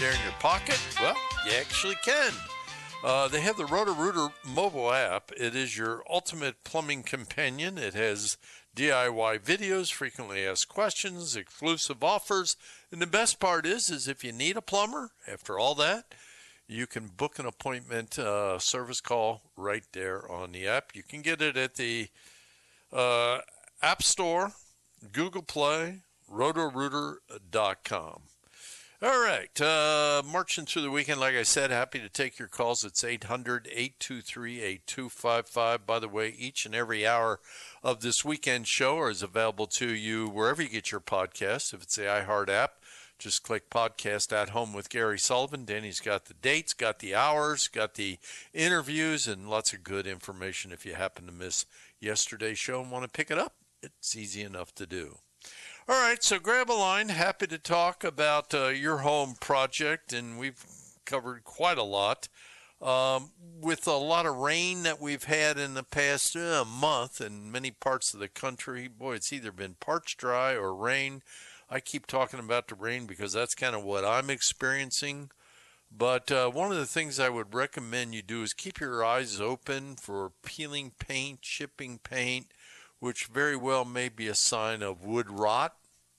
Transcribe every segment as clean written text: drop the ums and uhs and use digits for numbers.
there in your pocket? Well, you actually can. They have the Roto-Rooter mobile app. It is your ultimate plumbing companion. It has DIY videos, frequently asked questions, exclusive offers, and the best part is if you need a plumber, after all that, you can book an appointment, service call right there on the app. You can get it at the App Store, Google Play, rotorooter.com. All right, marching through the weekend, like I said, happy to take your calls. It's 800-823-8255. By the way, each and every hour of this weekend show is available to you wherever you get your podcasts. If it's the iHeart app, just click Podcast at Home with Gary Sullivan. Danny's got the dates, got the hours, got the interviews, and lots of good information if you happen to miss yesterday's show and want to pick it up. It's easy enough to do. All right, so grab a line. Happy to talk about your home project, and we've covered quite a lot. With a lot of rain that we've had in the past month in many parts of the country, boy, it's either been parched dry or rain. I keep talking about the rain because that's kind of what I'm experiencing. But one of the things I would recommend you do is keep your eyes open for peeling paint, chipping paint, which very well may be a sign of wood rot.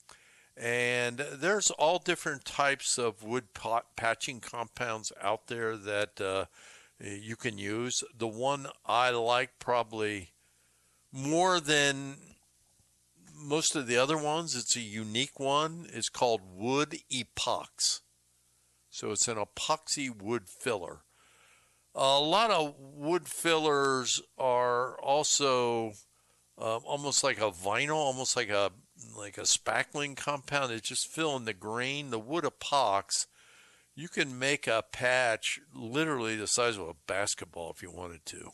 And there's all different types of wood patching compounds out there that you can use. The one I like probably more than most of the other ones, it's a unique one, is called Wood Epox. So it's an epoxy wood filler. A lot of wood fillers are also almost like a vinyl, almost like a spackling compound. It's just filling the grain. The wood epox, you can make a patch literally the size of a basketball if you wanted to.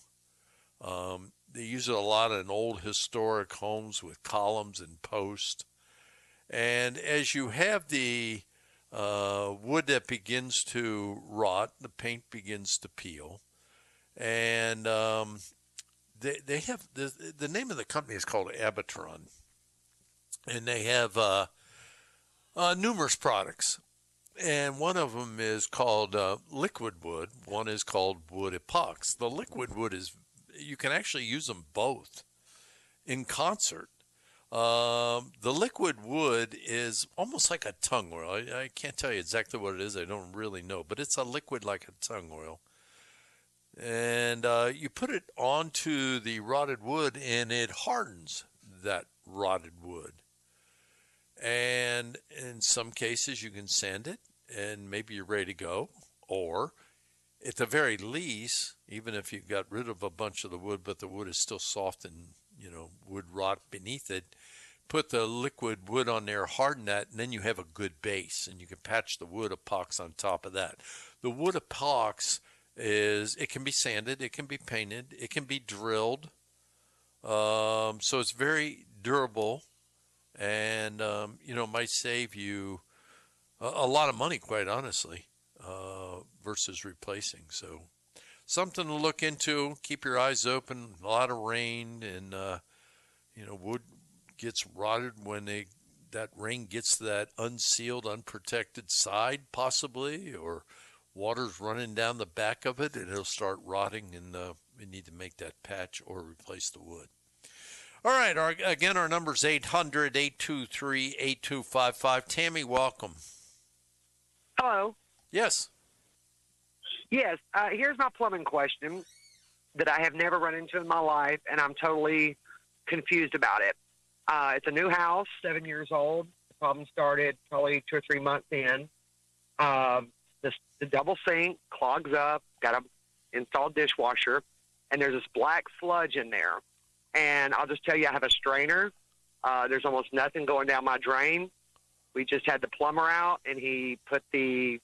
They use it a lot in old historic homes with columns and posts. And as you have the wood that begins to rot, the paint begins to peel, and they have the name of the company is called Abitron, and they have numerous products, and one of them is called liquid wood. One is called wood epox. The liquid wood is, you can actually use them both in concert. The liquid wood is almost like a tung oil. I can't tell you exactly what it is. I don't really know, but it's a liquid like a tung oil. And you put it onto the rotted wood, and it hardens that rotted wood. And in some cases, you can sand it, and maybe you're ready to go. Or, at the very least, even if you got rid of a bunch of the wood, but the wood is still soft and, wood rot beneath it, put the liquid wood on there, harden that, and then you have a good base, and you can patch the wood epox on top of that. The wood epox it can be sanded, it can be painted, it can be drilled, so it's very durable, and might save you a lot of money, quite honestly, versus replacing. So something to look into. Keep your eyes open. A lot of rain, and wood gets rotted when that rain gets to that unsealed, unprotected side, possibly, or water's running down the back of it, and it'll start rotting, and we need to make that patch or replace the wood. All right, our number's 800-823-8255. Tammy, welcome. Hello. Yes. Yes, here's my plumbing question that I have never run into in my life, and I'm totally confused about it. It's a new house, 7 years old. The problem started probably 2 or 3 months in. The double sink clogs up, got an installed dishwasher, and there's this black sludge in there. And I'll just tell you, I have a strainer. There's almost nothing going down my drain. We just had the plumber out, and he put the,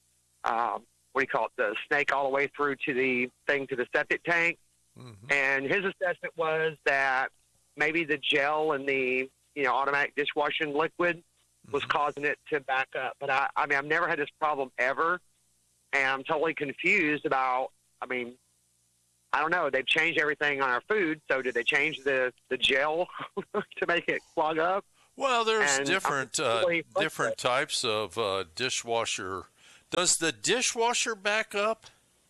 the snake all the way through to the thing to the septic tank. Mm-hmm. And his assessment was that maybe the gel in the, automatic dishwashing liquid was causing it to back up. But I've never had this problem ever. And I'm totally confused about, I don't know. They've changed everything on our food. So did they change the gel to make it clog up? Well, there's different types of dishwasher Does the dishwasher back up?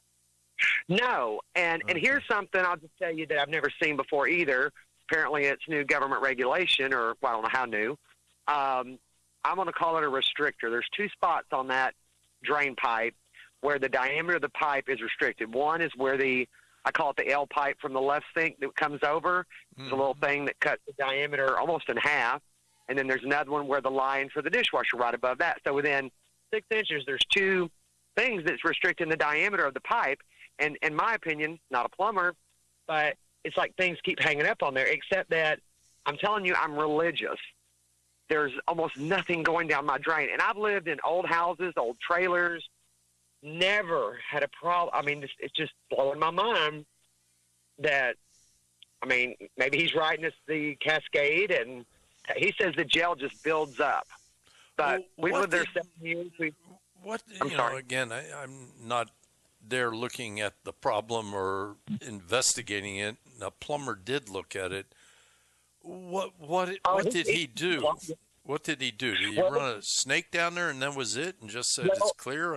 No, and here's something I'll just tell you that I've never seen before either. Apparently, it's new government regulation, or well, I don't know how new. I'm going to call it a restrictor. There's two spots on that drain pipe where the diameter of the pipe is restricted. One is where I call it the L pipe from the left sink that comes over. It's a little thing that cuts the diameter almost in half. And then there's another one where the line for the dishwasher right above that. So within 6 inches, there's two things that's restricting the diameter of the pipe. And in my opinion, not a plumber, but it's like things keep hanging up on there, except that I'm telling you, I'm religious. There's almost nothing going down my drain. And I've lived in old houses, old trailers, never had a problem. I mean, it's just blowing my mind that, I mean, maybe he's right, and it's the Cascade, and he says the gel just builds up. But we lived there 7 years. I'm sorry. Again, I'm not there looking at the problem or investigating it. A plumber did look at it. What did he do? What did he do? Did he run a snake down there and then was it and just said it's clear?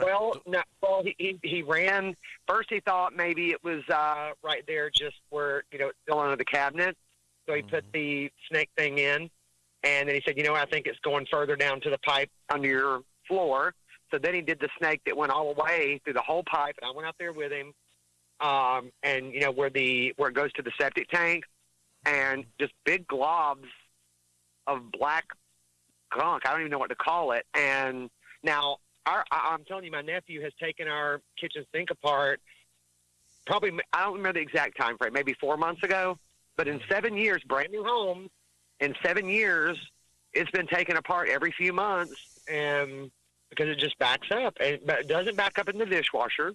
He ran. First he thought maybe it was right there just where, it's still under the cabinet. So he put the snake thing in, and then he said, I think it's going further down to the pipe under your floor. So then he did the snake that went all the way through the whole pipe, and I went out there with him, and, where it goes to the septic tank, and just big globs of black gunk. I don't even know what to call it. And now I'm telling you, my nephew has taken our kitchen sink apart probably, I don't remember the exact time frame, maybe 4 months ago. But in 7 years, brand new home, in 7 years, it's been taken apart every few months, and because it just backs up. But it doesn't back up in the dishwasher.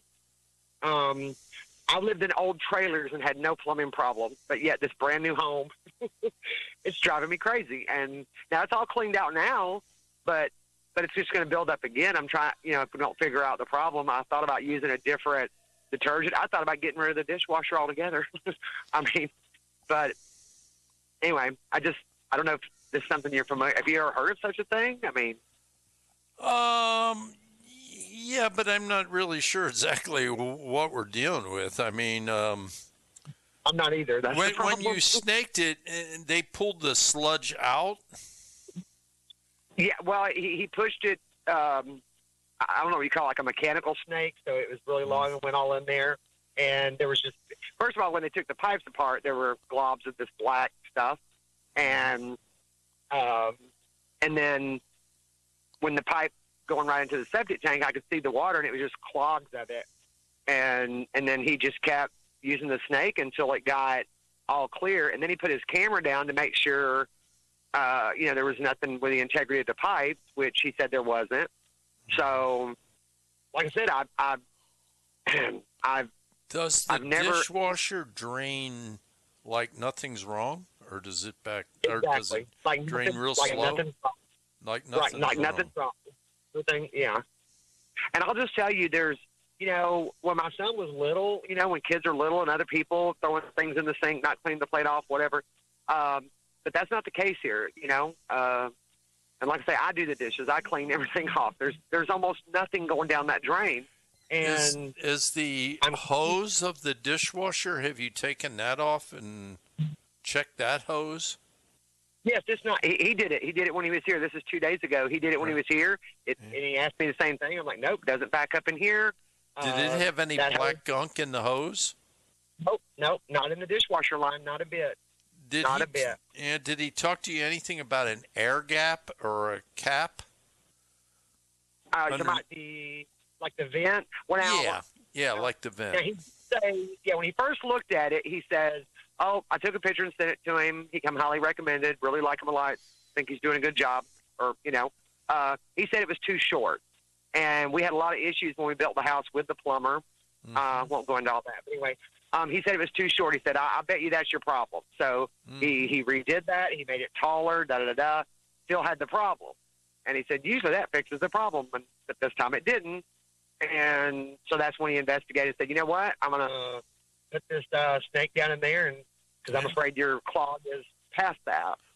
I lived in old trailers and had no plumbing problem, but yet this brand new home, it's driving me crazy. And now it's all cleaned out now, but it's just going to build up again. I'm trying, if we don't figure out the problem, I thought about using a different detergent. I thought about getting rid of the dishwasher altogether. But anyway, I don't know if this is something you're familiar. Have you ever heard of such a thing? Yeah, but I'm not really sure exactly what we're dealing with. I'm not either. That's the problem. When you snaked it, they pulled the sludge out? Yeah, well, he pushed it, I don't know what you call it, like a mechanical snake, so it was really long and went all in there. And there was just, first of all, when they took the pipes apart, there were globs of this black stuff. And then when the pipe going right into the septic tank, I could see the water, and it was just clogs of it. And then he just kept using the snake until it got all clear. And then he put his camera down to make sure, there was nothing with the integrity of the pipe, which he said there wasn't. So, like I said, Does the dishwasher drain like nothing's wrong, or does it or does it drain real slow? Like nothing's like nothing's wrong. Everything, yeah. And I'll just tell you, there's, when my son was little, when kids are little and other people throwing things in the sink, not cleaning the plate off, whatever. But that's not the case here, And like I say, I do the dishes. I clean everything off. There's almost nothing going down that drain. And is the hose of the dishwasher, have you taken that off and checked that hose? Yes, it's not. He did it. He did it when he was here. This is 2 days ago. He did it when he was here. And he asked me the same thing. I'm like, nope, doesn't back up in here. Did it have any black gunk in the hose? Nope, not in the dishwasher line, not a bit. Not a bit. And did he talk to you anything about an air gap or a cap? About like the vent? Like the vent. When he first looked at it, he says, I took a picture and sent it to him. He come highly recommended, really like him a lot, think he's doing a good job. He said it was too short. And we had a lot of issues when we built the house with the plumber. Won't go into all that. But anyway, he said it was too short. He said, I bet you that's your problem. So he redid that. He made it taller, still had the problem. And he said, usually that fixes the problem. But this time it didn't. And so that's when he investigated and said, you know what? I'm going to put this snake down in there because I'm afraid your clog is past that.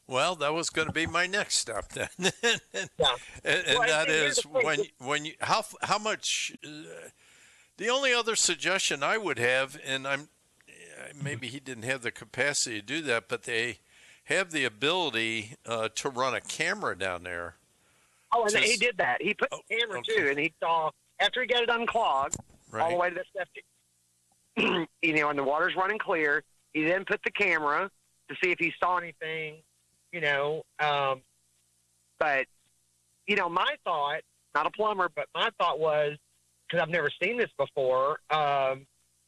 Well, that was going to be my next step then. and Yeah. and Well, that here's is the thing. when you how much the only other suggestion I would have, and maybe he didn't have the capacity to do that, but they have the ability to run a camera down there. Oh, and he did that. He put the camera okay. too, and he saw after he got it unclogged all the Right. way to the septic. And the water's running clear. He then put the camera to see if he saw anything. But my thought, not a plumber, but my thought was, because I've never seen this before. The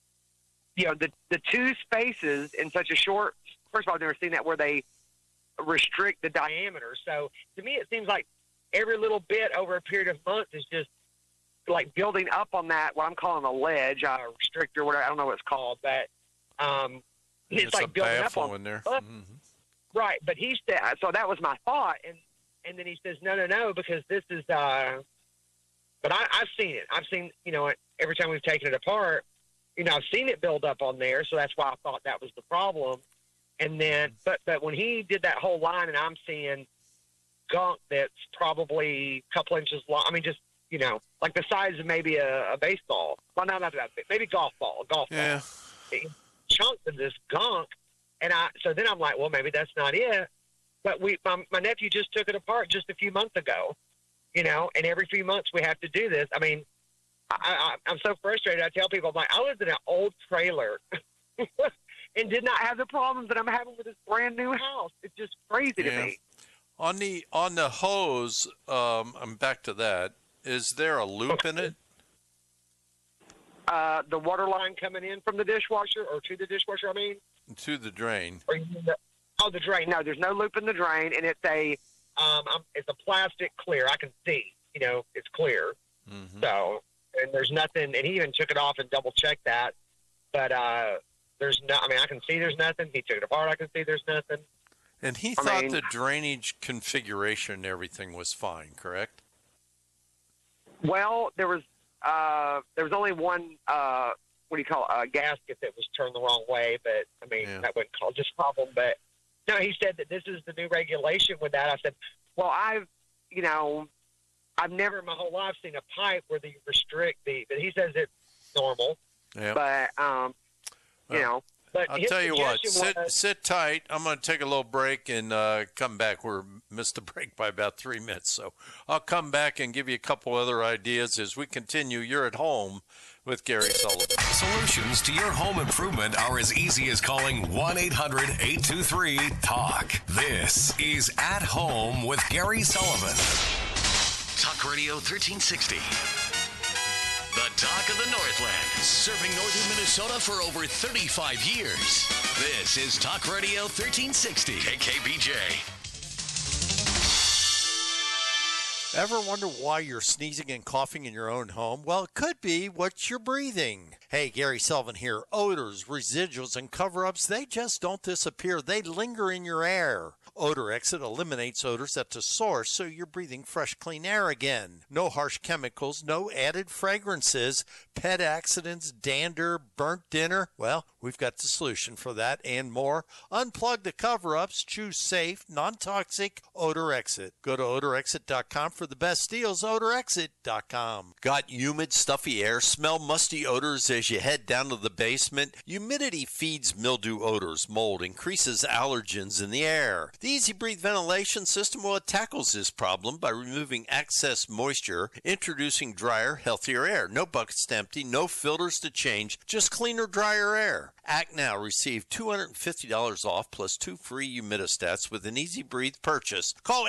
two spaces in such a short. First of all, I've never seen that where they restrict the diameter. So to me, it seems like every little bit over a period of months is just like building up on that, what I'm calling a ledge, a restrictor, whatever, I don't know what it's called, but it's like a building up baffle on in there. Right, but he said, so that was my thought, and then he says, no, because this is, but I've seen it. I've seen, every time we've taken it apart, I've seen it build up on there, so that's why I thought that was the problem. And then, but when he did that whole line, and I'm seeing gunk that's probably a couple inches long, I mean, just, like the size of maybe a baseball. Well, not that big. Maybe golf ball. Yeah. Chunks of this gunk. And so then I'm like, well, maybe that's not it. But my nephew just took it apart just a few months ago, and every few months we have to do this. I mean, I'm so frustrated. I tell people, I'm like, I lived in an old trailer and did not have the problems that I'm having with this brand new house. It's just crazy to me. On the hose, I'm back to that. Is there a loop in it? The water line coming in from the dishwasher or to the dishwasher, I mean? To the drain. Or you mean the drain. No, there's no loop in the drain, and it's a plastic clear. I can see, it's clear. Mm-hmm. So, and there's nothing, and he even took it off and double-checked that. But there's no, I mean, I can see there's nothing. He took it apart. I can see there's nothing. And he thought the drainage configuration and everything was fine, correct? Well, there was only one, gasket that was turned the wrong way, but, I mean, that wouldn't cause this problem. But, no, he said that this is the new regulation with that. I said, well, I've never in my whole life seen a pipe where they restrict but he says it's normal. Yeah. But, But I'll tell you what, sit tight. I'm going to take a little break and come back. We're missed the break by about 3 minutes, so I'll come back and give you a couple other ideas as we continue. You're at home with Gary Sullivan. Solutions to your home improvement are as easy as calling 1-800-823-TALK. This is At Home with Gary Sullivan. Talk Radio 1360. The Talk of the Northland, serving northern Minnesota for over 35 years. This is Talk Radio 1360, KKBJ. Ever wonder why you're sneezing and coughing in your own home? Well, it could be what you're breathing. Hey, Gary Sullivan here. Odors, residuals, and cover-ups, they just don't disappear. They linger in your air. Odor Exit eliminates odors at the source, so you're breathing fresh, clean air again. No harsh chemicals, no added fragrances, pet accidents, dander, burnt dinner. Well, we've got the solution for that and more. Unplug the cover-ups. Choose safe, non-toxic Odor Exit. Go to odorexit.com for the best deals. odorexit.com. Got humid, stuffy air? Smell musty odors as you head down to the basement? Humidity feeds mildew odors, mold, increases allergens in the air. The Easy Breathe ventilation system, well, it tackles this problem by removing excess moisture, introducing drier, healthier air. No buckets to empty, no filters to change, just cleaner, drier air. Act now. Receive $250 off plus 2 free humidistats with an Easy Breathe purchase. Call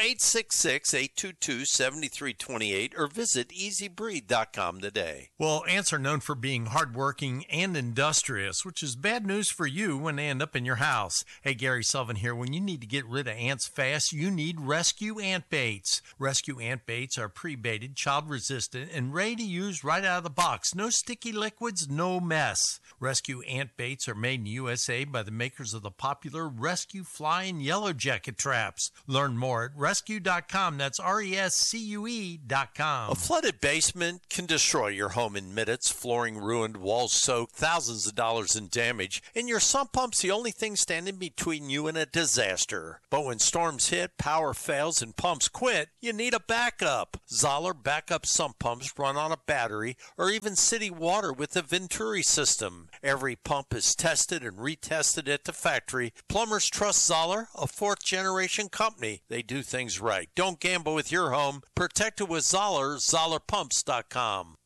866-822-7328 or visit easybreathe.com today. Well, ants are known for being hardworking and industrious, which is bad news for you when they end up in your house. Hey, Gary Sullivan here. When you need to get rid of ants fast, you need Rescue Ant Baits. Rescue Ant Baits are pre-baited, child-resistant, and ready to use right out of the box. No sticky liquids, no mess. Rescue Ant Baits are made in the USA by the makers of the popular Rescue Fly and Yellow Jacket traps. Learn more at rescue.com. That's RESCUE.com. A flooded basement can destroy your home in minutes. Flooring ruined, walls soaked, thousands of dollars in damage, and your sump pump's the only thing standing between you and a disaster. But when storms hit, power fails, and pumps quit, you need a backup. Zoller backup sump pumps run on a battery or even city water with the Venturi system. Every pump is tested and retested at the factory. Plumbers trust Zoller, a fourth-generation company. They do things right. Don't gamble with your home. Protect it with Zoller, ZollerPumps.com.